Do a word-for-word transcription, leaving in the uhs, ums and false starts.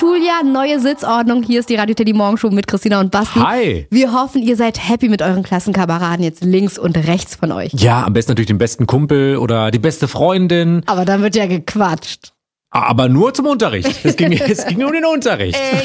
Schuljahr, neue Sitzordnung. Hier ist die Radio Teddy Morgenshow mit Christina und Basti. Hi. Wir hoffen, ihr seid happy mit euren Klassenkameraden jetzt links und rechts von euch. Ja, am besten natürlich den besten Kumpel oder die beste Freundin. Aber dann wird ja gequatscht. Aber nur zum Unterricht. Es ging, es ging nur um den Unterricht.